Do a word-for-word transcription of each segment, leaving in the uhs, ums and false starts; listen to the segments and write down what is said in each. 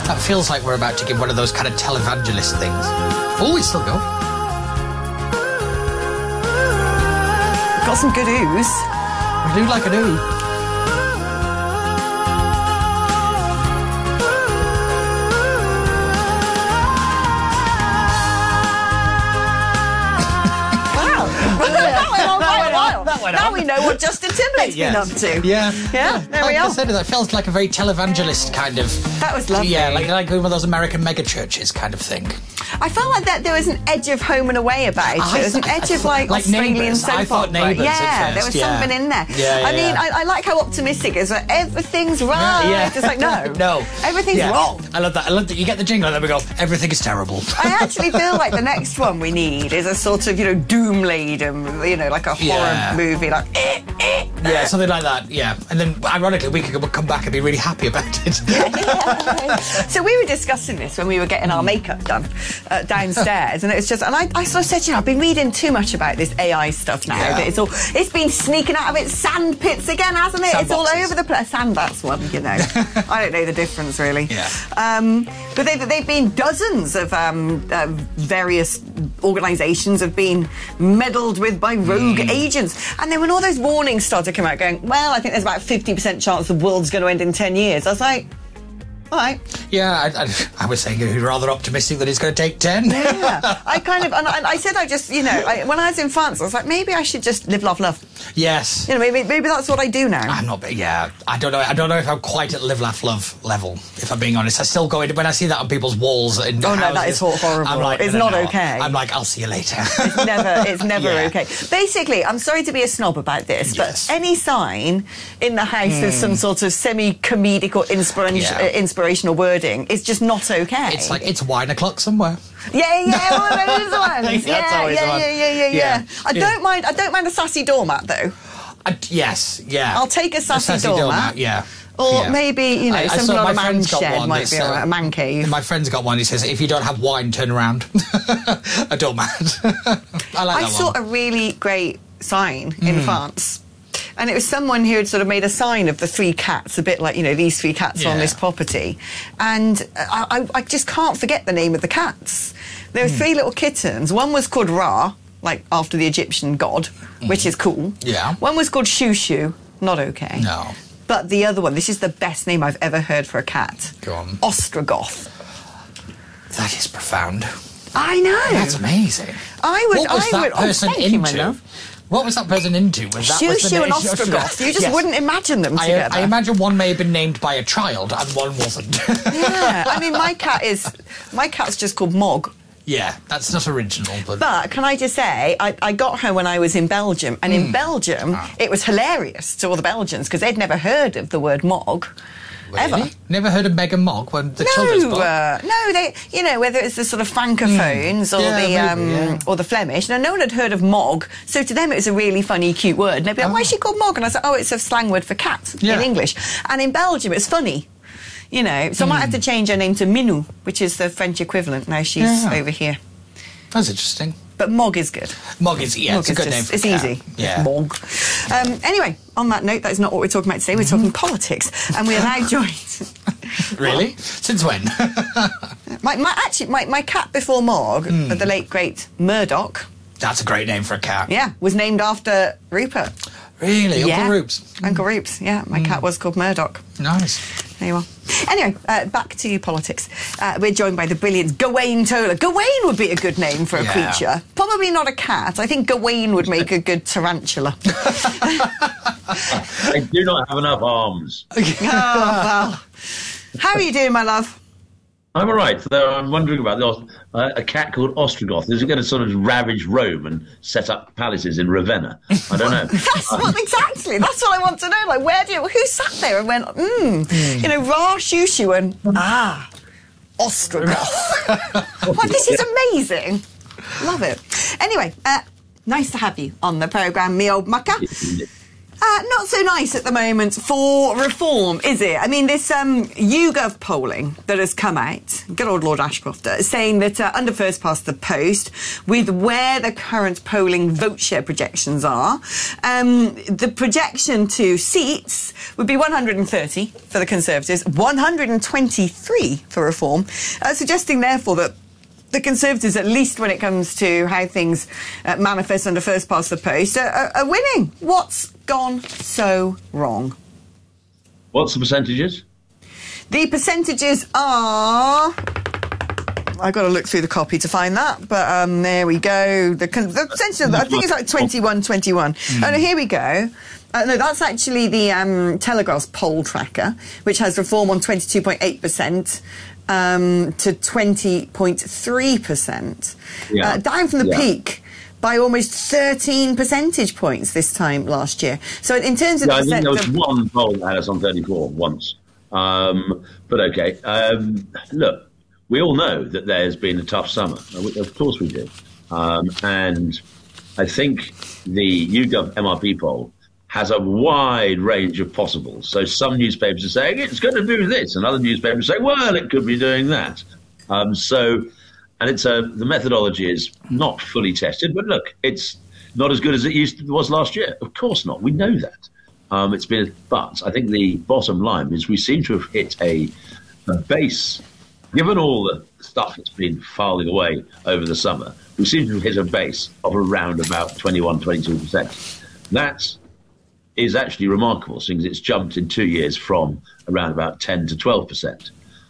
That feels like we're about to give one of those kind of televangelist things. Oh, we still go. Got some good ooze. We do like an ooh. Now we know what Justin Timberlake's yes. been up to. Yeah. Yeah, yeah there like we are. I said, that feels like a very televangelist kind of... That was lovely. Yeah, like, like one of those American megachurches kind of thing. I felt like that there was an edge of Home and Away about it. I, There was an edge of like, like Australian Neighbours. soap I thought opera. Neighbours Yeah, at there first, was yeah. something in there. Yeah, yeah, I mean, yeah. I, I like how optimistic it is. Like, everything's right. Yeah. It's like, no. no. Everything's yeah. wrong. I love that. I love that. You get the jingle and then we go, everything is terrible. I actually feel like the next one we need is a sort of, you know, doom laden, you know, like a horror Yeah. movie, like, eh, eh. Yeah, something like that, yeah. And then, ironically, we could come back and be really happy about it. Yeah. So we were discussing this when we were getting our makeup done uh, downstairs, and it was just, and I, I sort of said, you know, I've been reading too much about this A I stuff now. Yeah. That it's all, it's been sneaking out of its sand pits again, hasn't it? It's all Sandboxes. over the place. Sand, that's one, you know. I don't know the difference really. Yeah. Um, but they've, they've been dozens of um, uh, various organisations have been meddled with by rogue Mm. agents, and then when all those warnings started to come out, going, well, I think there's about fifty percent chance the world's going to end in ten years. I was like, all right. Yeah, I, I, I was saying you're rather optimistic that it's going to take ten. Yeah, I kind of, and I, I said I just, you know, I, when I was in France, I was like, maybe I should just live, love, love. Yes. You know, maybe maybe that's what I do now. I'm not, yeah, I don't know. I don't know if I'm quite at live, laugh, love level, if I'm being honest. I still go in, when I see that on people's walls in Oh, no, houses, that is hor- horrible. I'm like, It's no, no, not no. okay. I'm like, I'll see you later. It's never, it's never Yeah. okay. Basically, I'm sorry to be a snob about this, Yes. but any sign in the house with some sort of semi-comedic or inspira- Yeah. uh, inspirational wording is just not okay. It's like, it's wine o'clock somewhere. Yeah, yeah, one of those ones. That's yeah, always yeah, one. yeah, yeah, yeah, yeah, Yeah. I Yeah. don't mind. I don't mind a sassy doormat though. Uh, yes, yeah. I'll take a sassy, sassy doormat. doormat, yeah. Or Yeah. maybe, you know, I- I something saw on my a man friend's got shed one might that's, be all right, uh, a man cave. My friend's got one. He says, if you don't have wine, turn around. A doormat. I like I that saw one. a really great sign in Hmm. France. And it was someone who had sort of made a sign of the three cats, a bit like, you know, these three cats are on Yeah. this property. And I, I, I just can't forget the name of the cats. There were Hmm. three little kittens. One was called Ra, like after the Egyptian god, which is cool. Yeah. One was called Shoo Shoo, not okay. No. But the other one, this is the best name I've ever heard for a cat. Go on. Ostrogoth. That is profound. I know. That's amazing. I would. What was I that would. person oh, thank you, my into? love. What was that person into? Was that was the Shoo Shoo name- and Ostrogoth. You just Yes. wouldn't imagine them I, together. I imagine one may have been named by a child and one wasn't. Yeah, I mean, my cat is. My cat's just called Mog. Yeah, that's not original, but... But can I just say, I, I got her when I was in Belgium, and in Belgium, Ah. it was hilarious to all the Belgians because they'd never heard of the word Mog. Really? Ever. Never heard of Mega Mog when the children's No, book? uh, no, they, you know, whether it's the sort of francophones or Yeah, the maybe, um, yeah. or the Flemish. Now, no one had heard of Mog, so to them it was a really funny, cute word. And they'd be like, "Why is she called Mog?" And I said, "Oh, it's a slang word for cat Yeah. in English." And in Belgium, it's funny, you know. So I might have to change her name to Minou, which is the French equivalent. Now she's Yeah. over here, That's interesting. but Mog is good. Mog is, yeah, Mog it's a is good just- name for a It's cat. easy. Yeah. Mog. Um, anyway, on that note, that is not what we're talking about today. We're talking politics, and we are now joined. Really? Since when? My, my actually, my, my cat before Mog, Hmm. the late great Murdoch, That's a great name for a cat. yeah, was named after Rupert. Really? yeah. Uncle Roops? Uncle Roops, yeah. My cat was called Murdoch. Nice. There you are. Anyway, uh, back to politics. Uh, we're joined by the brilliant Gawain Toller. Gawain would be a good name for a Yeah. creature. Probably not a cat. I think Gawain would make a good tarantula. I do not have enough arms. Oh, well. How are you doing, my love? I'm all right, though I'm wondering about the, uh, a cat called Ostrogoth. Is it going to sort of ravage Rome and set up palaces in Ravenna? I don't know. That's what exactly. That's what I want to know. Like, where do you, who sat there and went, hmm, you know, Ra Shoo Shoo and ah, Ostrogoth. Well, this is amazing. Love it. Anyway, uh, nice to have you on the programme, me old mucker. Uh, not so nice at the moment for reform, is it? I mean, this um, YouGov polling that has come out, good old Lord Ashcroft, saying that uh, under first past the post, with where the current polling vote share projections are, um, the projection to seats would be one hundred thirty for the Conservatives, one hundred twenty-three for reform, uh, suggesting therefore that the Conservatives, at least when it comes to how things uh, manifest under first past the post, are, are, are winning. What's gone so wrong? What's the percentages? The percentages are... I've got to look through the copy to find that, but um, there we go. The, con- the percentages, I think it's like twenty-one twenty-one. Mm. Oh, no, here we go. Uh, no, that's actually the um, Telegraph's poll tracker, which has reform on twenty-two point eight percent. Um, to twenty point three percent, yeah. uh, down from the yeah. peak by almost thirteen percentage points this time last year. So in terms of... Yeah, the I think there was one poll that had us on thirty-four once. Um, but OK, um, look, we all know that there's been a tough summer. Of course we do. Um, and I think the YouGov M R P poll has a wide range of possibles. So some newspapers are saying it's going to do this, and other newspapers say, well, it could be doing that. Um, so, and it's a, the methodology is not fully tested, but look, it's not as good as it used to, was last year. Of course not. We know that. Um, it's been, but I think the bottom line is we seem to have hit a, a base, given all the stuff that's been filing away over the summer, we seem to have hit a base of around about twenty-one, twenty-two percent. That's is actually remarkable, since it's jumped in two years from around about ten to twelve percent.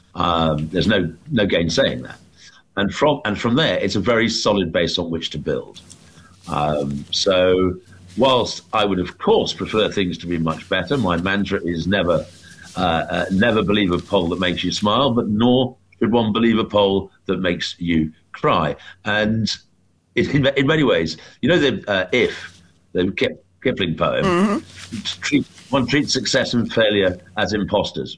Um, there's no no gainsaying that. And from and from there, it's a very solid base on which to build. Um, so whilst I would, of course, prefer things to be much better, my mantra is never, uh, uh, never believe a poll that makes you smile, but nor should one believe a poll that makes you cry. And in, in many ways, you know, the uh, if, they kept Kipling poem, mm-hmm. treat, one treats success and failure as imposters.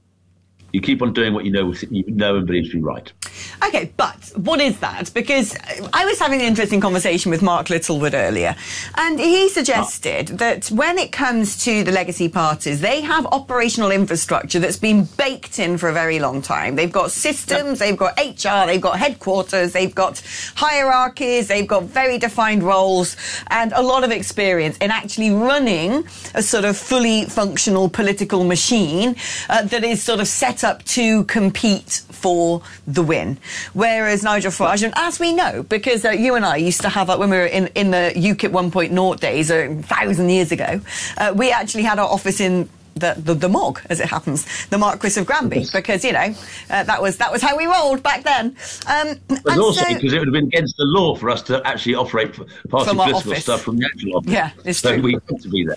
You keep on doing what you know you know and believe to be right. OK, but what is that? Because I was having an interesting conversation with Mark Littlewood earlier, and he suggested oh. that when it comes to the legacy parties, they have operational infrastructure that's been baked in for a very long time. They've got systems, yep. they've got H R, they've got headquarters, they've got hierarchies, they've got very defined roles, and a lot of experience in actually running a sort of fully functional political machine uh, that is sort of set up to compete for the win. Whereas Nigel Farage, and as we know, because uh, you and I used to have, uh, when we were in, in the UKIP one point oh days, uh, a thousand years ago, uh, we actually had our office in the, the, the Mog, as it happens, the Marquis of Granby, because, you know, uh, that was that was how we rolled back then. Um, but also so, because it would have been against the law for us to actually operate party political office. stuff from the actual office. Yeah, it's so true. we had to be there.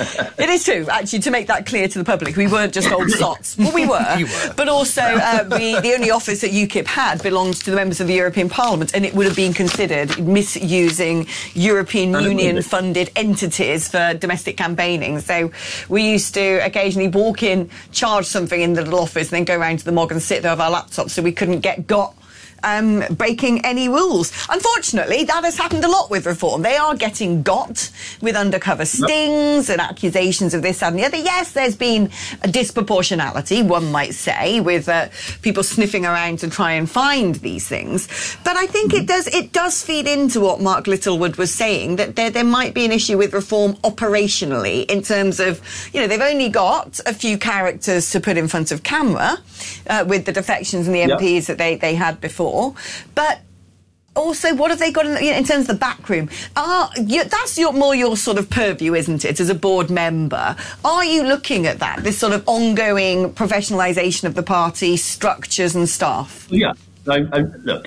It is true, actually, to make that clear to the public. We weren't just old sots. Well, we were. You were. But also, uh, we, the only office that UKIP had belonged to the members of the European Parliament, and it would have been considered misusing European Union-funded entities for domestic campaigning. So we used to occasionally walk in, charge something in the little office, and then go round to the Mog and sit there with our laptops so we couldn't get got Um, breaking any rules. Unfortunately, that has happened a lot with reform. They are getting got with undercover stings and accusations of this, that and the other. Yes, there's been a disproportionality, one might say, with uh, people sniffing around to try and find these things. But I think it does it does feed into what Mark Littlewood was saying, that there, there might be an issue with reform operationally in terms of, you know, they've only got a few characters to put in front of camera uh, with the defections and the M Ps yep. that they, they had before. But also, what have they got in, in terms of the backroom? Are you, that's your, more your sort of purview, isn't it, as a board member? Are you looking at that, this sort of ongoing professionalisation of the party, structures and staff? Yeah. I, I, look,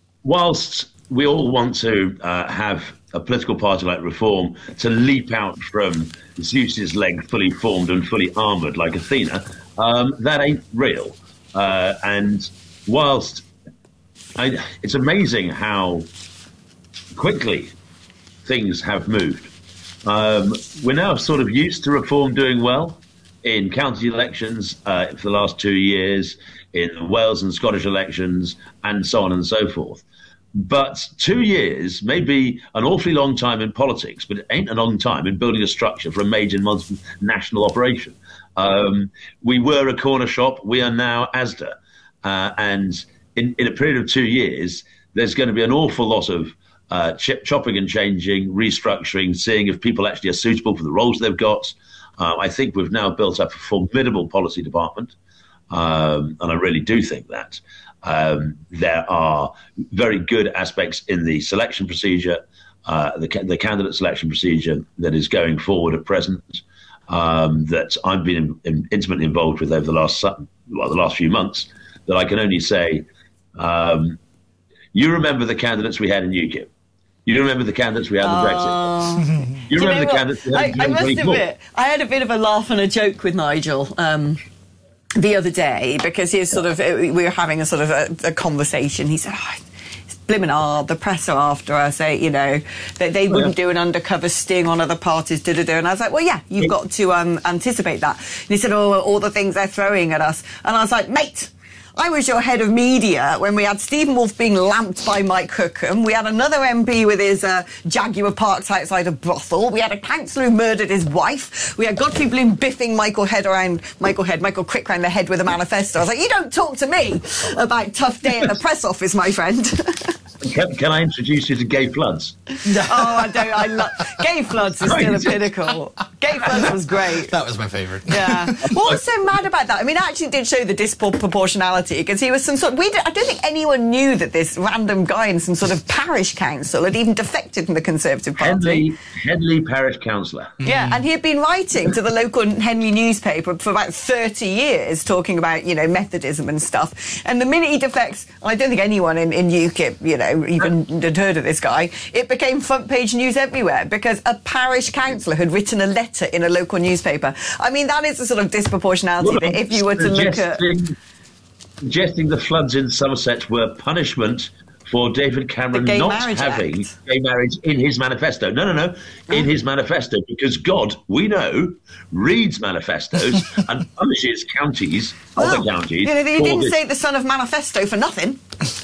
whilst we all want to uh, have a political party like Reform to leap out from Zeus's leg fully formed and fully armoured like Athena, um, that ain't real. Uh, and whilst... I, it's amazing how quickly things have moved. Um, we're now sort of used to Reform doing well in county elections uh, for the last two years, in Wales and Scottish elections, and so on and so forth. But two years may be an awfully long time in politics, but it ain't a long time in building a structure for a major multinational operation. Um, we were a corner shop. We are now Asda. Uh, and in, in a period of two years, there's going to be an awful lot of uh, ch- chopping and changing, restructuring, seeing if people actually are suitable for the roles they've got. Uh, I think we've now built up a formidable policy department, um, and I really do think that. Um, there are very good aspects in the selection procedure, uh, the, the candidate selection procedure that is going forward at present, um, that I've been in, in, intimately involved with over the last well, the last few months, that I can only say, um, you remember the candidates we had in UKIP. You remember the candidates we had in uh, Brexit. You remember you know the what? candidates we had in I, I must admit, I had a bit of a laugh and a joke with Nigel um, the other day, because he was sort of, we were having a sort of a, a conversation. He said, oh, it's blimmin' hard, the press are after us, eh, you know, that they wouldn't yeah. do an undercover sting on other parties, da-da-da. And I was like, well, yeah, you've got to um, anticipate that. And he said, oh, all the things they're throwing at us. And I was like, mate, I was your head of media when we had Stephen Wolfe being lamped by Mike Hookham. We had another M P with his uh, Jaguar parked outside a brothel. We had a councillor who murdered his wife. We had Godfrey Bloom biffing Michael Head around, Michael Head, Michael Crick around the head with a manifesto. I was like, you don't talk to me about tough day at the press office, my friend. Can, can I introduce you to Gay Floods? Oh, I don't. I love Gay Floods is still a pinnacle. Gay Floods was great. That was my favourite. Yeah. What was so mad about that? I mean, it actually did show the disproportionality, because he was some sort. We did, I don't think anyone knew that this random guy in some sort of parish council had even defected from the Conservative Party. Henley, Henley Parish Councillor. Yeah, and he had been writing to the local Henley newspaper for about thirty years, talking about, you know, Methodism and stuff. And the minute he defects, I don't think anyone in, in UKIP, you know, even had heard of this guy, it became front page news everywhere, because a parish councillor had written a letter in a local newspaper. I mean, that is the sort of disproportionality well, that if you were to look at... Suggesting the floods in Somerset were punishment for David Cameron not having Act. gay marriage in his manifesto. No, no, no, in oh. his manifesto, because God, we know, reads manifestos and punishes counties, well, other counties. You know, he didn't this. say the son of manifesto for nothing.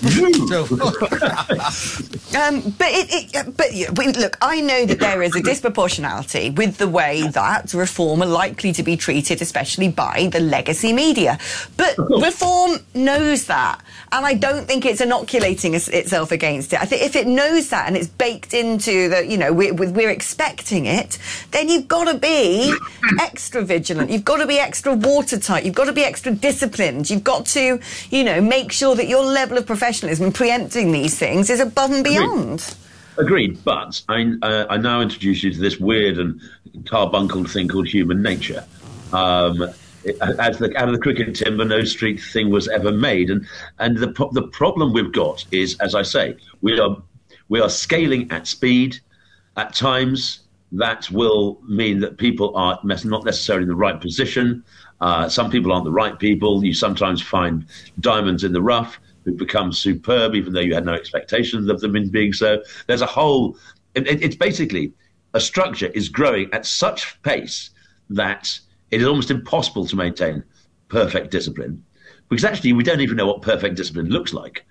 um, but it, it, but yeah, look, I know that there is a disproportionality with the way that Reform are likely to be treated, especially by the legacy media. But Reform knows that, and I don't think it's inoculating itself against it. I think if it knows that and it's baked into the, you know, we're, we're expecting it, then you've got to be extra vigilant. You've got to be extra watertight. You've got to be extra disciplined. You've got to, you know, make sure that your level of professionalism preempting these things is above and beyond. Agreed, Agreed. But I, uh, I now introduce you to this weird and carbuncled thing called human nature. Um, it, as the, out of the cricket timber, no street thing was ever made, and and the the problem we've got is, as I say, we are we are scaling at speed. At times, that will mean that people are not necessarily in the right position. Uh, some people aren't the right people. You sometimes find diamonds in the rough who become superb, even though you had no expectations of them in being so. There's a whole... It, it's basically a structure is growing at such pace that it is almost impossible to maintain perfect discipline. Because actually, we don't even know what perfect discipline looks like,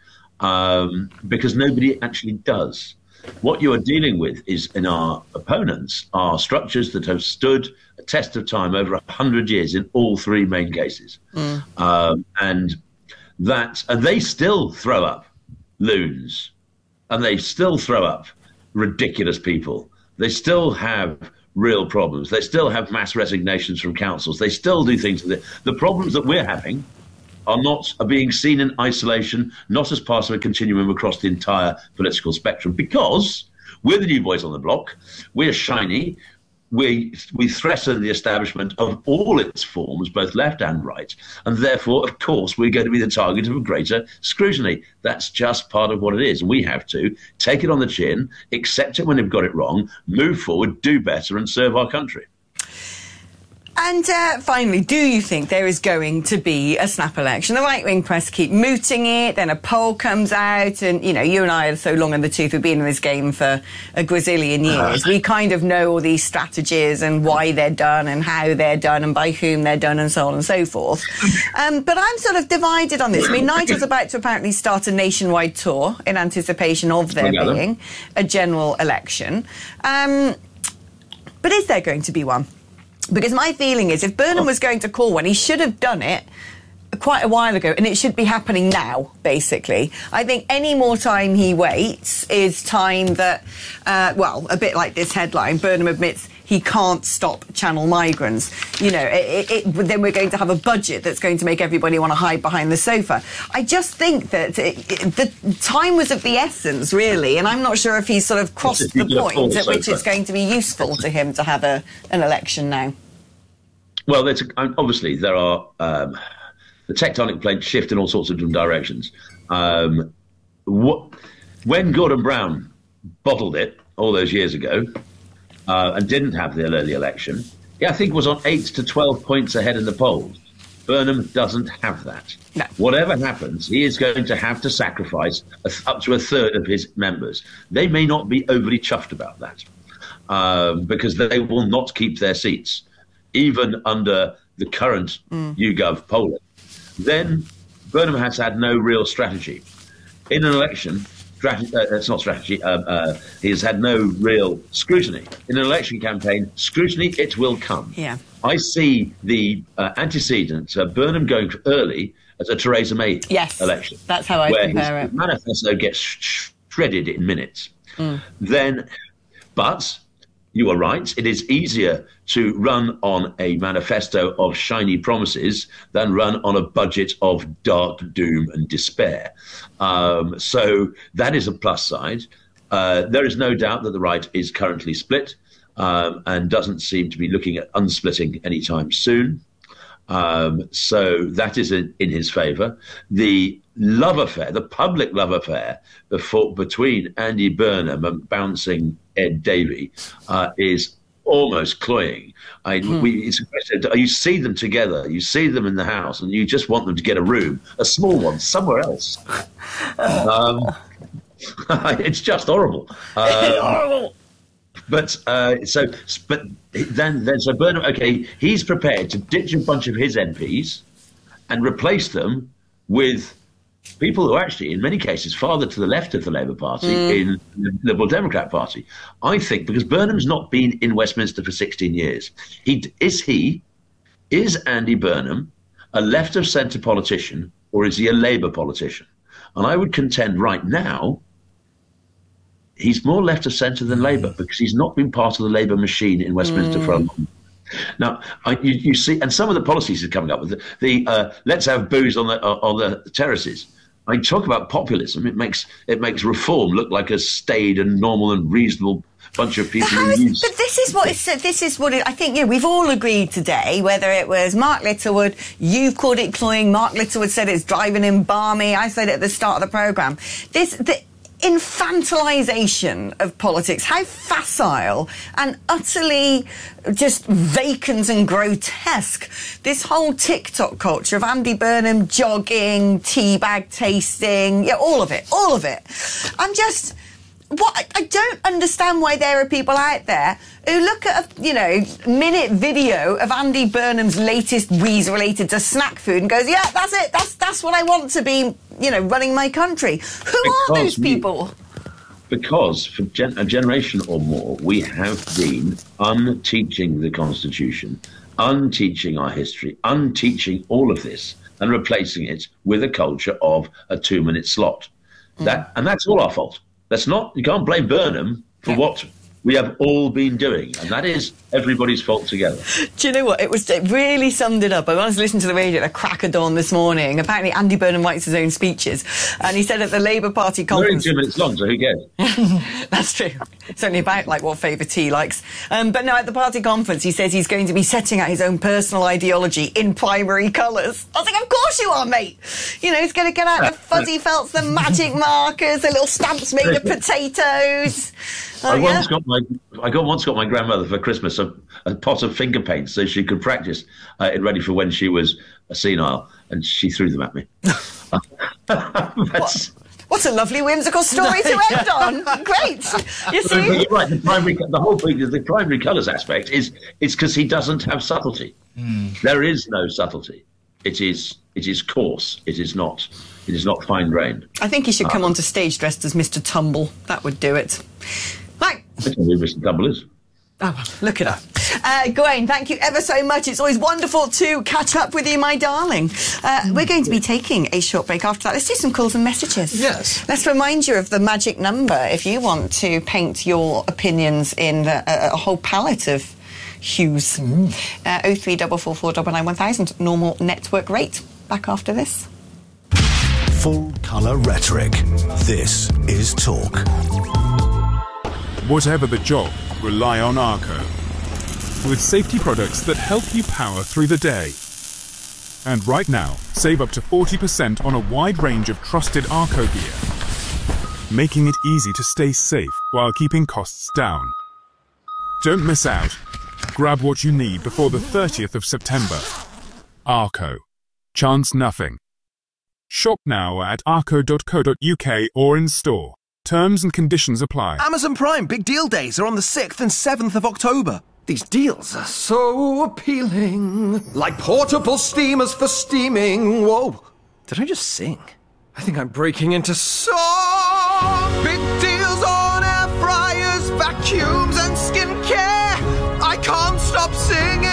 um, because nobody actually does. What you are dealing with is, in our opponents, are structures that have stood a test of time over a hundred years in all three main cases. Mm. Um, and that, and they still throw up loons, and they still throw up ridiculous people. They still have real problems. They still have mass resignations from councils. They still do things. The, the problems that we're having are not are being seen in isolation, not as part of a continuum across the entire political spectrum, because we're the new boys on the block. We're shiny. We, we threaten the establishment of all its forms, both left and right, and therefore, of course, we're going to be the target of a greater scrutiny. That's just part of what it is. We have to take it on the chin, accept it when we've got it wrong, move forward, do better, and serve our country. And uh, finally, do you think there is going to be a snap election? The right-wing press keep mooting it, then a poll comes out, and, you know, you and I are so long in the tooth, we've been in this game for a gazillion years. We kind of know all these strategies and why they're done and how they're done and by whom they're done and so on and so forth. Um, but I'm sort of divided on this. I mean, Nigel's about to apparently start a nationwide tour in anticipation of there Together. being a general election. Um, but is there going to be one? Because my feeling is if Burnham was going to call one, he should have done it quite a while ago, and it should be happening now, basically. I think any more time he waits is time that, uh, well, a bit like this headline, Burnham admits he can't stop channel migrants. You know, it, it, it, then we're going to have a budget that's going to make everybody want to hide behind the sofa. I just think that it, it, the time was of the essence, really, and I'm not sure if he's sort of crossed the point at which it's going to be useful to him to have a, an election now. Well, there's, obviously, there are... Um, the tectonic plates shift in all sorts of different directions. Um, what, when Gordon Brown bottled it all those years ago uh, and didn't have the early election, yeah, I think was on eight to twelve points ahead in the polls. Burnham doesn't have that. No. Whatever happens, he is going to have to sacrifice a, up to a third of his members. They may not be overly chuffed about that um, because they will not keep their seats, even under the current mm. YouGov polling. Then Burnham has had no real strategy. In an election, strategy, uh, it's not strategy, uh, uh, he has had no real scrutiny. In an election campaign, scrutiny, it will come. Yeah. I see the uh, antecedent, uh, Burnham going early as a Theresa May yes, election. That's how I where compare his it. manifesto gets sh shredded in minutes. Mm. Then, but... You are right. It is easier to run on a manifesto of shiny promises than run on a budget of dark doom and despair. Um, so that is a plus side. Uh, there is no doubt that the right is currently split um, and doesn't seem to be looking at unsplitting anytime soon. Um, so that is in, in his favour. The love affair, the public love affair before, between Andy Burnham and bouncing Ed Davey uh, is almost cloying. I, hmm. we, it's, you see them together, you see them in the house, and you just want them to get a room, a small one, somewhere else. um, it's just horrible. Um, it's horrible. But uh, so, but then, then so Burnham, okay, he's prepared to ditch a bunch of his M Ps and replace them with people who are actually, in many cases, farther to the left of the Labour Party mm. in the Liberal Democrat Party. I think because Burnham's not been in Westminster for sixteen years, he is he is Andy Burnham a left of centre politician or is he a Labour politician? And I would contend right now he's more left of centre than Labour because he's not been part of the Labour machine in Westminster mm. for a long time. Now, I, you, you see, and some of the policies he's coming up with, the, the uh, let's have booze on the uh, on the terraces. I talk about populism. It makes it makes reform look like a staid and normal and reasonable bunch of people. But, who is, use... but this is what it's, this is what it, I think. Yeah, we've all agreed today. Whether it was Mark Littlewood, you've called it cloying. Mark Littlewood said it's driving him balmy. I said it at the start of the programme. This. The, infantilization of politics, how facile and utterly just vacant and grotesque this whole TikTok culture of Andy Burnham jogging, teabag tasting, yeah, all of it, all of it. I'm just... What I don't understand why there are people out there who look at a, you know, minute video of Andy Burnham's latest wheeze related to snack food and goes, yeah, that's it, that's that's what I want to be, you know, running my country. Who because are those people? We, because for gen a generation or more, we have been unteaching the Constitution, unteaching our history, unteaching all of this and replacing it with a culture of a two-minute slot. Mm. That and that's all our fault. That's not, you can't blame Burnham for yeah. what we have all been doing, and that is everybody's fault together. Do you know what? It was it really summed it up. I was listening to the radio at the crack of dawn this morning. Apparently, Andy Burnham writes his own speeches, and he said at the Labour Party conference. They're only two minutes long, so who cares? That's true. It's only about like what favour tea likes. Um, but no, at the party conference, he says he's going to be setting out his own personal ideology in primary colours. I was like, of course you are, mate. You know, he's going to get out the fuzzy felts, the magic markers, the little stamps made of potatoes. I Oh, once yeah? got my I got once got my grandmother for Christmas a, a pot of finger paints so she could practice uh, it ready for when she was a senile, and she threw them at me. That's, What a lovely whimsical story to end on. Great. You But see? you're right. The primary, the whole thing, the primary colours aspect is it's because he doesn't have subtlety. Mm. There is no subtlety. It is it is coarse. It is not. It is not fine grained. I think he should come onto stage dressed as Mister Tumble. That would do it. Right. I don't know who Mister Tumble is. Oh, well, look it up. Uh, Gawain, thank you ever so much. It's always wonderful to catch up with you, my darling. Uh, we're going to be taking a short break after that. Let's do some calls and messages. Yes. Let's remind you of the magic number if you want to paint your opinions in the, a, a whole palette of hues. Mm. Uh, oh three four four four nine nine one thousand, normal network rate. Back after this. Full colour rhetoric. This is Talk. Whatever the job, rely on Arco. With safety products that help you power through the day. And right now, save up to forty percent on a wide range of trusted Arco gear, making it easy to stay safe while keeping costs down. Don't miss out. Grab what you need before the thirtieth of September. Arco. Chance nothing. Shop now at arco dot co dot uk or in store. Terms and conditions apply. Amazon Prime Big Deal Days are on the sixth and seventh of October. These deals are so appealing. Like portable steamers for steaming. Whoa. Did I just sing? I think I'm breaking into song. Big deals on air fryers, vacuums and skincare. I can't stop singing.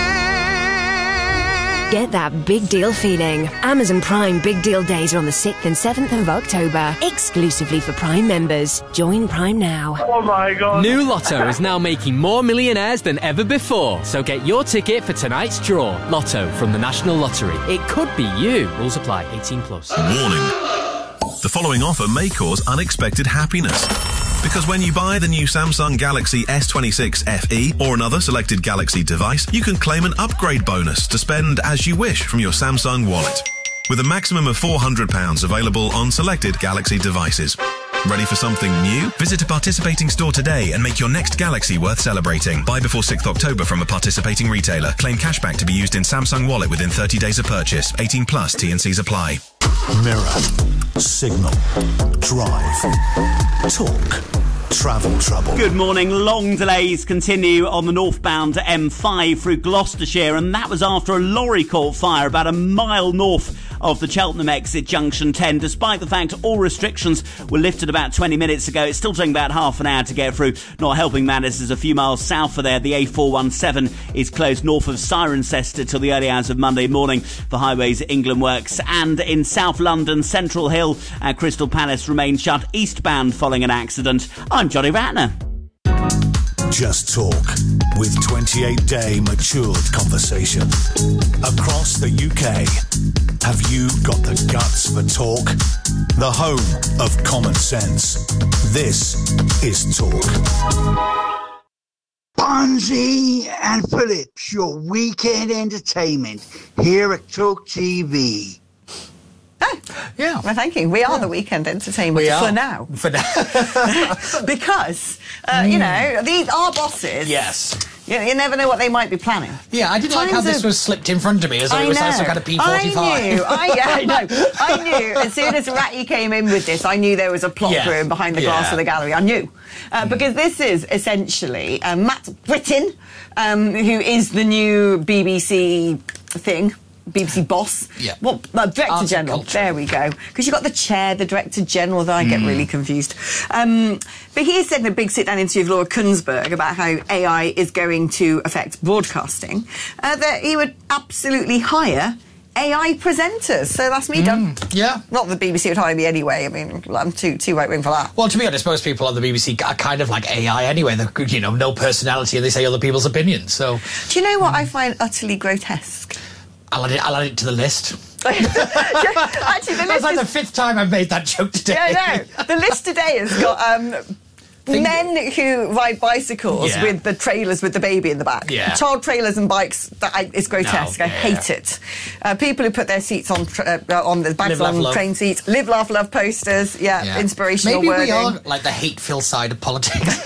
Get that big deal feeling. Amazon Prime Big Deal Days are on the sixth and seventh of October. Exclusively for Prime members. Join Prime now. Oh my God. New Lotto is now making more millionaires than ever before. So get your ticket for tonight's draw. Lotto from the National Lottery. It could be you. Rules apply. eighteen plus. Warning. The following offer may cause unexpected happiness. Because when you buy the new Samsung Galaxy S twenty-six F E or another selected Galaxy device, you can claim an upgrade bonus to spend as you wish from your Samsung wallet. With a maximum of four hundred pounds available on selected Galaxy devices. Ready for something new? Visit a participating store today and make your next Galaxy worth celebrating. Buy before sixth of October from a participating retailer. Claim cashback to be used in Samsung Wallet within thirty days of purchase. eighteen plus, T and C's apply. Mirror, signal, drive, talk, travel trouble. Good morning. Long delays continue on the northbound M five through Gloucestershire, and that was after a lorry caught fire about a mile north of the Cheltenham exit junction ten. Despite the fact all restrictions were lifted about twenty minutes ago, it's still taking about half an hour to get through. Not helping matters is a few miles south of there. The A four one seven is closed north of Cirencester till the early hours of Monday morning for Highways England works. And in South London, Central Hill at Crystal Palace remains shut eastbound following an accident. I'm Johnny Ratner. Just Talk, with twenty-eight day matured conversation. Across the U K, have you got the guts for talk? The home of common sense. This is Talk. Bonzi and Phillips, your weekend entertainment here at Talk T V. Oh, yeah. Well, thank you. We are yeah. the weekend entertainment we are. for now. For now. Because, uh, mm. you know, these are bosses. Yes. You, you never know what they might be planning. Yeah, I did like how this was slipped in front of me as though it was like some kind of P forty-five. I knew, I, yeah, I know. I knew, as soon as Ratty came in with this, I knew there was a plot yeah. room behind the glass yeah. of the gallery. I knew. Uh, mm. Because this is essentially uh, Matt Britton, um, who is the new B B C thing. B B C boss. Yeah. Well, uh, Director Arts General. There we go. Because you've got the chair, the Director General, that I get mm. really confused. Um, but he said in a big sit-down interview with Laura Kunsberg about how A I is going to affect broadcasting, uh, that he would absolutely hire A I presenters. So that's me mm. done. Yeah. Not that the B B C would hire me anyway. I mean, I'm too too right-wing for that. Well, to be honest, most people on the B B C are kind of like A I anyway. They're, you know, no personality and they say other people's opinions. So. Do you know what mm. I find utterly grotesque? I'll add, it, I'll add it to the list. Actually, the list That's like is... the fifth time I've made that joke today. Yeah, I know. The list today has got um, thing- men who ride bicycles Yeah. with the trailers with the baby in the back. Yeah. Child trailers and bikes, that I, it's grotesque. No, I yeah, hate yeah. it. Uh, people who put their seats on tra- uh, on the bags Live, laugh, on love. train seats. Live, laugh, love posters. Yeah, Yeah. inspirational Maybe wording. we are like the hate-filled side of politics.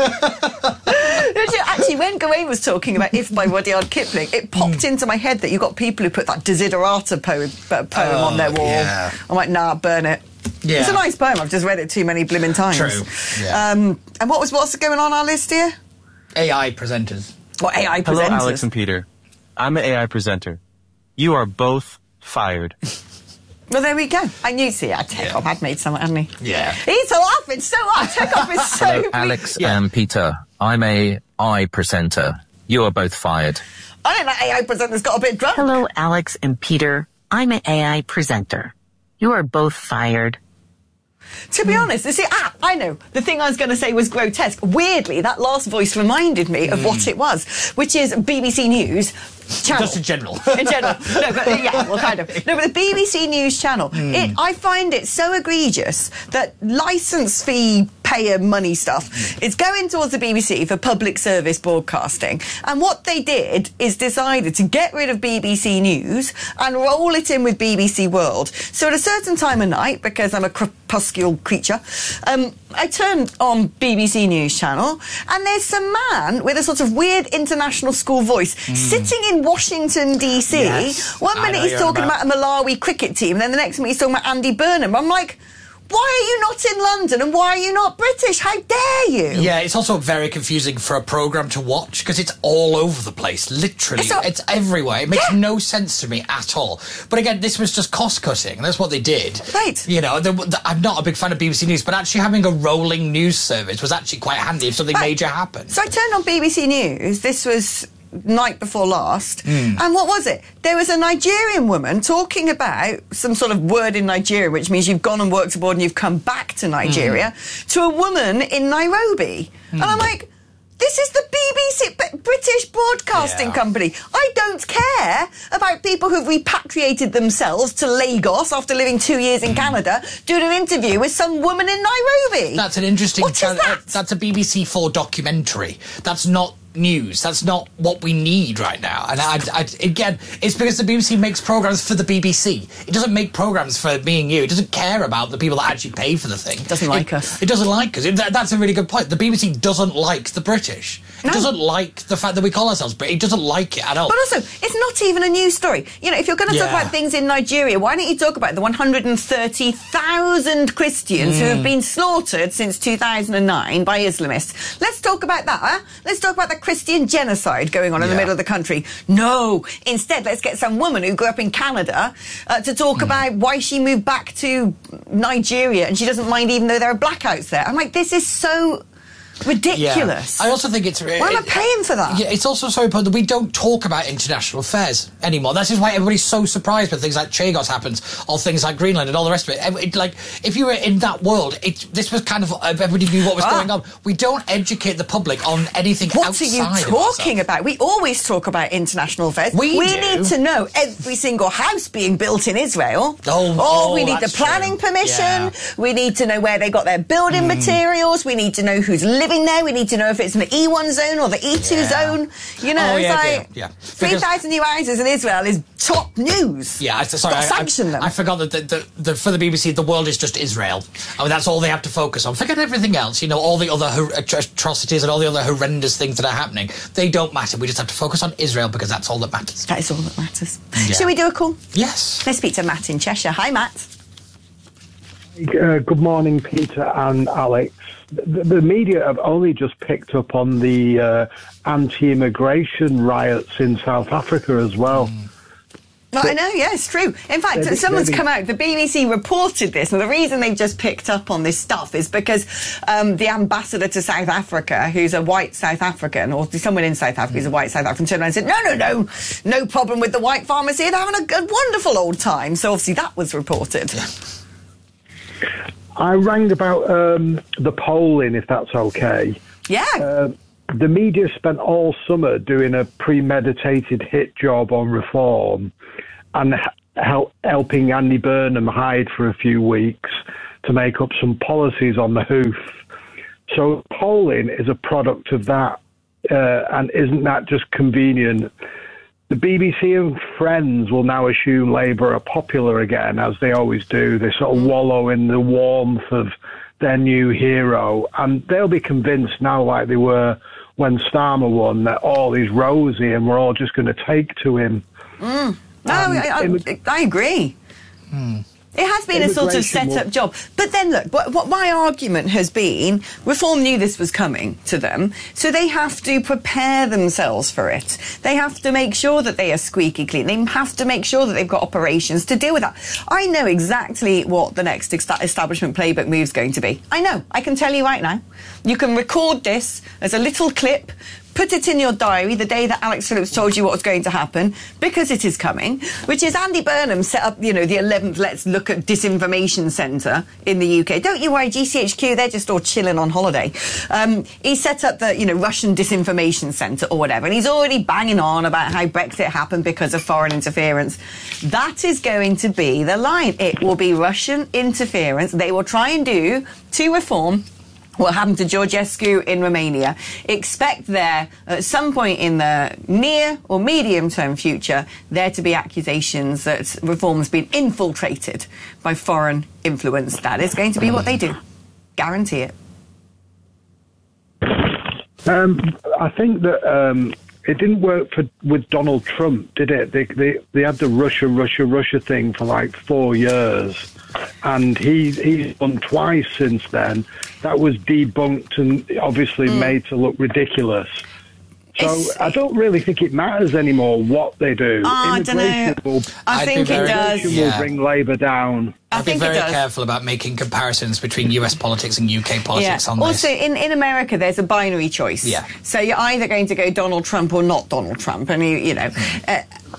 Actually, when Gawain was talking about If by Rudyard Kipling, it popped Hmm. into my head that you've got people who put that Desiderata poem, uh, poem Oh, on their wall. yeah. I'm like, nah, burn it. Yeah. It's a nice poem. I've just read it too many blimmin' times. True, yeah. Um, and what was what's going on our list here? A I presenters. What A I Hello, presenters? Alex and Peter. I'm an A I presenter. You are both fired. Well, there we go. I knew, see, I Chekhov had made something, hadn't he? Yeah. He's laughing so hard. Chekhov is so... Hello, Alex and Peter. I'm a I presenter. You are both fired. I don't know, A I presenter's got a bit drunk. Hello, Alex and Peter. I'm an A I presenter. You are both fired. To be honest, you see, ah, I know. The thing I was going to say was grotesque. Weirdly, that last voice reminded me of what it was, which is B B C News channel. Just in general. In general. No, but yeah, well, kind of. No, but the B B C News channel, Mm. it, I find it so egregious that licence fee payer money stuff is going towards the B B C for public service broadcasting. And what they did is decided to get rid of B B C News and roll it in with B B C World. So at a certain time of night, because I'm a crepuscular creature, um, I turn on B B C News channel and there's some man with a sort of weird international school voice Mm. sitting in Washington, D C. Yes. One I minute know he's you're talking about- about a Malawi cricket team, and then the next minute he's talking about Andy Burnham. I'm like, why are you not in London and why are you not British? How dare you? Yeah, it's also very confusing for a programme to watch because it's all over the place, literally. So- it's everywhere. It makes Yeah. no sense to me at all. But again, this was just cost-cutting. That's what they did. Right. You know, the, the, I'm not a big fan of B B C News, but actually having a rolling news service was actually quite handy if something Right. major happened. So I turned on B B C News. This was night before last. Mm. And what was it? There was a Nigerian woman talking about some sort of word in Nigeria, which means you've gone and worked abroad and you've come back to Nigeria, to a woman in Nairobi. And I'm like, this is the B B C, B- British Broadcasting Yeah. Company. I don't care about people who've repatriated themselves to Lagos after living two years in Canada, doing an interview with some woman in Nairobi. That's an interesting... What is channel- that? That's a B B C four documentary. That's not news. That's not what we need right now. And I, I, again, it's because the B B C makes programmes for the B B C. It doesn't make programmes for me and you. It doesn't care about the people that actually pay for the thing. It doesn't like it, us. It doesn't like us. It, that, that's a really good point. The B B C doesn't like the British. It No. doesn't like the fact that we call ourselves British. It doesn't like it at all. But also, it's not even a news story. You know, if you're going to talk Yeah. about things in Nigeria, why don't you talk about the one hundred thirty thousand Christians who have been slaughtered since two thousand nine by Islamists? Let's talk about that, huh? Let's talk about the Christian genocide going on in the Yeah. middle of the country. No! Instead, let's get some woman who grew up in Canada uh, to talk about why she moved back to Nigeria and she doesn't mind even though there are blackouts there. I'm like, this is so ridiculous. Yeah. I also think it's... Why am I paying for that? Yeah, it's also so important that we don't talk about international affairs anymore. This is why everybody's so surprised when things like Chagos happens, or things like Greenland and all the rest of it. It- it- like, if you were in that world, it, this was kind of... Everybody knew what was Ah. going on. We don't educate the public on anything What outside are you of talking ourselves. about? We always talk about international affairs. We do. need to know every single house being built in Israel. Oh, oh oh, we need the that's planning true. permission. Yeah. We need to know where they got their building materials. We need to know who's living there. We need to know if it's in the E one zone or the E two Yeah. zone. You know, Oh, it's yeah, like yeah, yeah. three thousand new houses in Israel is top news. Yeah, I, sorry, Got I, to sanction I, them. I forgot that the, the, the, for the B B C, the world is just Israel. I mean, that's all they have to focus on. Forget everything else, you know, all the other hor- atrocities and all the other horrendous things that are happening. They don't matter. We just have to focus on Israel because that's all that matters. That is all that matters. Yeah. Shall we do a call? Yes. Let's speak to Matt in Cheshire. Hi, Matt. Uh, good morning, Peter and Alex. The, the media have only just picked up on the uh, anti-immigration riots in South Africa as well. Mm. Well, I know, yeah, it's true. In fact, Maybe- someone's maybe- come out, the B B C reported this, and the reason they've just picked up on this stuff is because um, the ambassador to South Africa, who's a white South African, or someone in South Africa who's a white South African, turned around and said, no, no, no, no problem with the white farmers here, they're having a, a wonderful old time. So obviously that was reported. I rang about um, the polling, if that's okay. Yeah. Uh, the media spent all summer doing a premeditated hit job on reform and h- help, helping Andy Burnham hide for a few weeks to make up some policies on the hoof. So polling is a product of that, uh, and isn't that just convenient? The B B C and Friends will now assume Labour are popular again, as they always do. They sort of wallow in the warmth of their new hero, and they'll be convinced now, like they were when Starmer won, that all is rosy and we're all just going to take to him. Mm. No, Um, I, I, immig- I agree. Hmm. It has been a sort of Immigration set-up will- job. But then, look, what, what my argument has been, Reform knew this was coming to them, so they have to prepare themselves for it. They have to make sure that they are squeaky clean. They have to make sure that they've got operations to deal with that. I know exactly what the next ex- establishment playbook move is going to be. I know. I can tell you right now. You can record this as a little clip, put it in your diary the day that Alex Phillips told you what was going to happen, because it is coming, which is Andy Burnham set up, you know, the eleventh Let's Look at Disinformation Centre in the U K. Don't you worry, G C H Q, they're just all chilling on holiday. Um, he set up the, you know, Russian Disinformation Centre or whatever, and he's already banging on about how Brexit happened because of foreign interference. That is going to be the line. It will be Russian interference. They will try and do, to Reform, what happened to Georgescu in Romania. Expect there, at some point in the near or medium-term future, there to be accusations that Reform's been infiltrated by foreign influence. That is going to be what they do. Guarantee it. Um, I think that um, it didn't work for with Donald Trump, did it? They, they they had the Russia, Russia, Russia thing for like four years, and he he's won twice since then. That was debunked and obviously mm. made to look ridiculous. So it's, I don't really think it matters anymore what they do. Oh, I don't know. Will, I think it does. Will Yeah. bring Labour down. I I'd think be it very does. careful about making comparisons between U S politics and U K politics on also, this. in, in America, there's a binary choice. Yeah. So you're either going to go Donald Trump or not Donald Trump, and you, you know. Uh,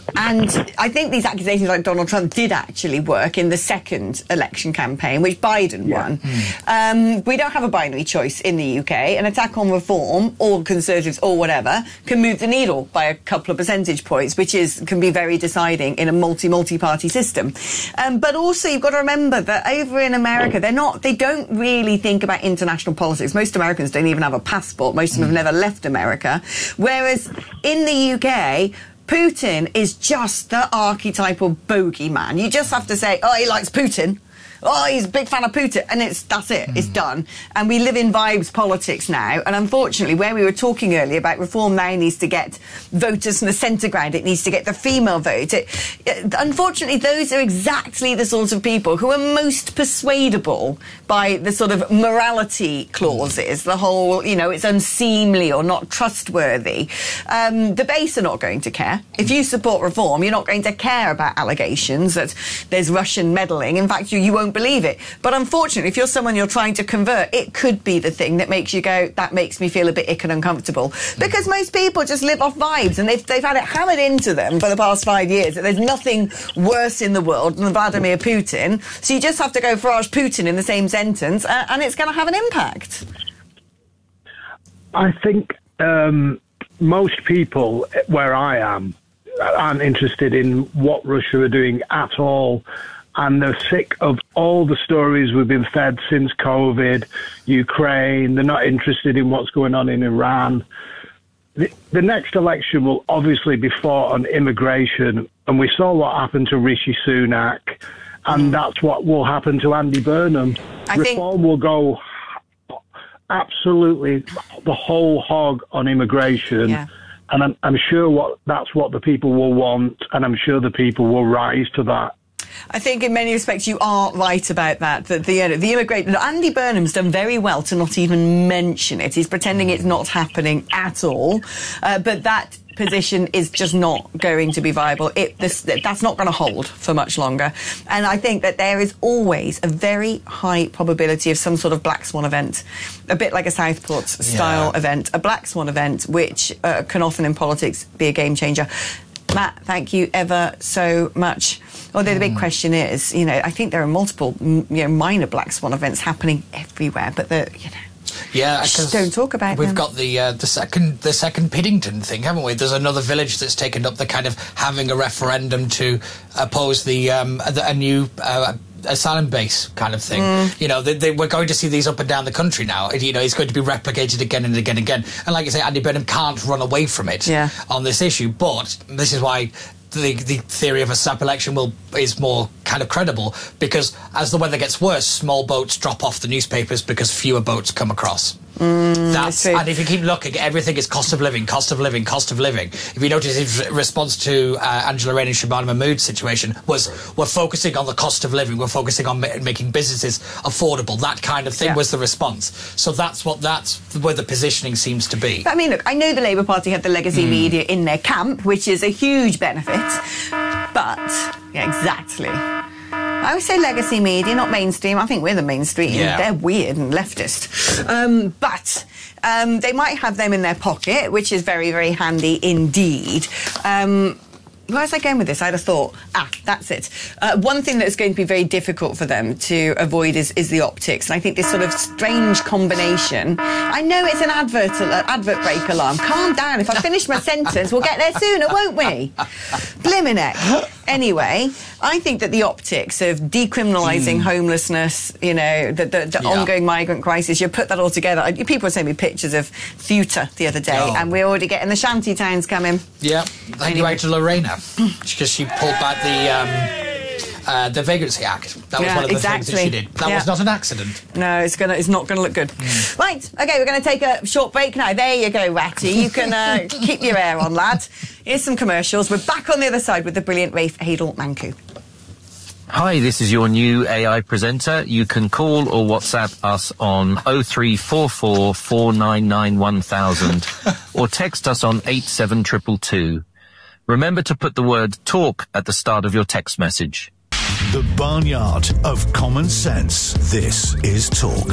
and I think these accusations like Donald Trump did actually work in the second election campaign, which Biden Yeah. won. Um, we don't have a binary choice in the U K. An attack on Reform or Conservatives or whatever can move the needle by a couple of percentage points, which is can be very deciding in a multi multi party system. Um, but also, you've got to remember that over in America, they're not. They don't really think about international politics. Most Americans don't even have a passport. Most of them have never left America. Whereas in the U K, Putin is just the archetypal bogeyman. You just have to say, oh, he likes Putin. Oh, he's a big fan of Putin. And it's that's it. Mm. It's done. And we live in vibes politics now. And unfortunately, where we were talking earlier about Reform now needs to get voters from the centre ground. It needs to get the female vote. It, it, unfortunately, those are exactly the sorts of people who are most persuadable by the sort of morality clauses. The whole, you know, it's unseemly or not trustworthy. Um, the base are not going to care. If you support Reform, you're not going to care about allegations that there's Russian meddling. In fact, you, you won't believe it. But unfortunately, if you're someone you're trying to convert, it could be the thing that makes you go, that makes me feel a bit ick and uncomfortable. Because most people just live off vibes, and they've, they've had it hammered into them for the past five years that there's nothing worse in the world than Vladimir Putin. So you just have to go Farage Putin in the same sentence, uh, and it's going to have an impact. I think um, most people where I am aren't interested in what Russia are doing at all. And they're sick of all the stories we've been fed since COVID, Ukraine. They're not interested in what's going on in Iran. The, the next election will obviously be fought on immigration. And we saw what happened to Rishi Sunak. And that's what will happen to Andy Burnham. I Reform think- will go absolutely the whole hog on immigration. Yeah. And I'm, I'm sure what that's what the people will want. And I'm sure the people will rise to that. I think in many respects you are right about that, that the, you know, the immigrant... Andy Burnham's done very well to not even mention it. He's pretending it's not happening at all. Uh, but that position is just not going to be viable. It, this, that's not going to hold for much longer. And I think that there is always a very high probability of some sort of black swan event, a bit like a Southport style Yeah. event, a black swan event, which uh, can often in politics be a game changer. Matt, thank you ever so much. Although the big question is, you know, I think there are multiple, you know, minor black swan events happening everywhere, but the, you know, Yeah, just don't talk about We've them. got the uh, the second the second Piddington thing, haven't we? There's another village that's taken up the kind of having a referendum to oppose the um, a, a new uh, asylum base kind of thing. Mm. You know, they, they, we're going to see these up and down the country now. You know, it's going to be replicated again and again and again. And like I say, Andy Burnham can't run away from it yeah. on this issue. But this is why the the theory of a snap election will is more kind of credible, because as the weather gets worse, small boats drop off the newspapers because fewer boats come across. Mm, That's and if you keep looking, everything is cost of living, cost of living, cost of living. If you notice, his response to uh, Angela Rayner and Shabana Mahmood's situation was, we're focusing on the cost of living, we're focusing on ma- making businesses affordable. That kind of thing yeah. was the response. So that's what that's where the positioning seems to be. But I mean, look, I know the Labour Party have the legacy mm. media in their camp, which is a huge benefit. But yeah, exactly. I would say legacy media, not mainstream. I think we're the mainstream. Yeah. They're weird and leftist. Um, but um, they might have them in their pocket, which is very, very handy indeed. Um, where was I going with this? I had a thought. Ah, that's it. Uh, one thing that's going to be very difficult for them to avoid is, is the optics. And I think this sort of strange combination. I know it's an advert, uh, advert break alarm. Calm down. If I finish my sentence, we'll get there sooner, won't we? Blimmin' heck. Anyway, I think that the optics of decriminalising mm. homelessness, you know, the, the, the yeah. ongoing migrant crisis, you put that all together. People were sending me pictures of Ceuta the other day, oh. and we're already getting the shanty towns coming. Yeah, thank you to Lorena, because she pulled back the um, uh, the Vagrancy Act. That was yeah, one of the exactly. things that she did. That yeah. was not an accident. No, it's gonna. It's not going to look good. Mm. Right, OK, we're going to take a short break now. There you go, Ratty. You can uh, keep your hair on, lad. Here's some commercials. We're back on the other side with the brilliant Rafe Hadel-Manku. Hi, this is your new A I presenter. You can call or WhatsApp us on oh three four four, four nine nine, one thousand or text us on eight seven two two two. Remember to put the word talk at the start of your text message. The barnyard of common sense. This is Talk.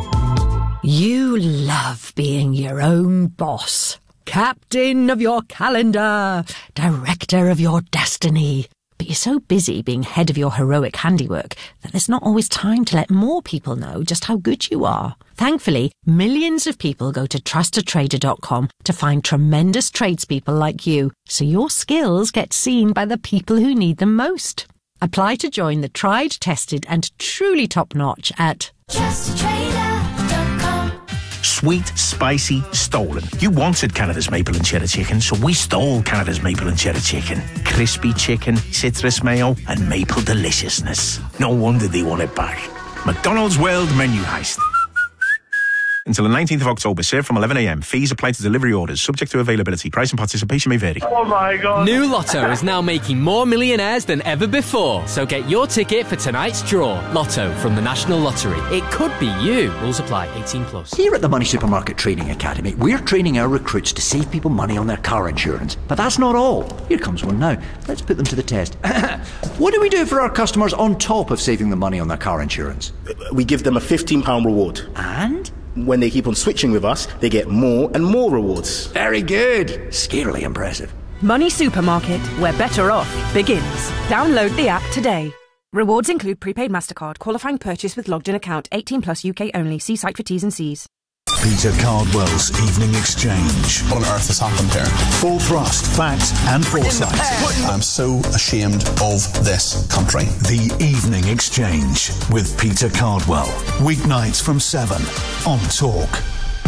You love being your own boss. Captain of your calendar. Director of your destiny. But you're so busy being head of your heroic handiwork that there's not always time to let more people know just how good you are. Thankfully, millions of people go to trust a trader dot com to find tremendous tradespeople like you, so your skills get seen by the people who need them most. Apply to join the tried, tested and truly top-notch at trust a trader dot com. Sweet, spicy, stolen. You wanted Canada's maple and cheddar chicken, so we stole Canada's maple and cheddar chicken. Crispy chicken, citrus mayo, and maple deliciousness. No wonder they want it back. McDonald's World Menu Heist. Until the nineteenth of October, served from eleven a m. Fees apply to delivery orders, subject to availability. Price and participation may vary. Oh my God. New Lotto is now making more millionaires than ever before. So get your ticket for tonight's draw. Lotto from the National Lottery. It could be you. Rules apply. eighteen plus. Here at the Money Supermarket Training Academy, we're training our recruits to save people money on their car insurance. But that's not all. Here comes one now. Let's put them to the test. What do we do for our customers on top of saving them money on their car insurance? We give them a fifteen pounds reward. And? When they keep on switching with us, they get more and more rewards. Very good. Scarily impressive. Money Supermarket, where better off begins. Download the app today. Rewards include prepaid MasterCard, qualifying purchase with logged-in account, eighteen plus U K only. See site for T's and C's. Peter Cardwell's Evening Exchange. What on earth has happened here? Full thrust, fact and foresight. I'm so ashamed of this country. The Evening Exchange with Peter Cardwell. Weeknights from seven on Talk.